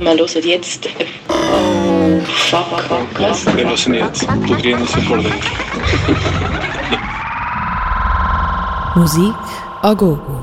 Wir hören jetzt. Oh, fuck, was? Wir hören jetzt Podrianos Accordion. Musik a gogo.